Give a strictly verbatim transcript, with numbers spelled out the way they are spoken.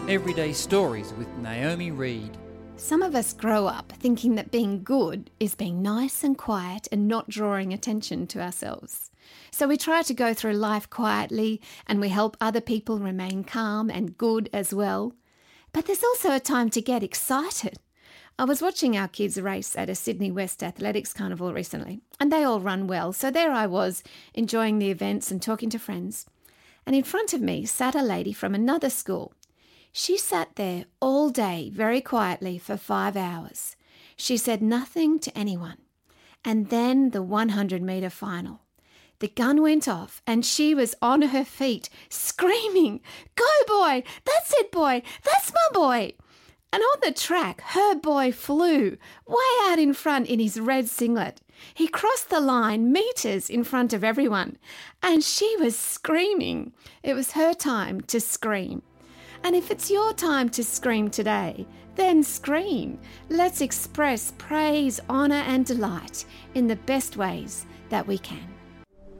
Everyday Stories with Naomi Reed. Some of us grow up thinking that being good is being nice and quiet and not drawing attention to ourselves. So we try to go through life quietly and we help other people remain calm and good as well. But there's also a time to get excited. I was watching our kids race at a Sydney West Athletics Carnival recently, and they all run well. So there I was, enjoying the events and talking to friends. And in front of me sat a lady from another school. She sat there all day very quietly for five hours. She said nothing to anyone. And then the one hundred metre final. The gun went off and she was on her feet screaming, "Go boy! That's it boy! That's my boy!" And on the track, her boy flew way out in front in his red singlet. He crossed the line metres in front of everyone. And she was screaming. It was her time to scream. And if it's your time to scream today, then scream. Let's express praise, honour and delight in the best ways that we can.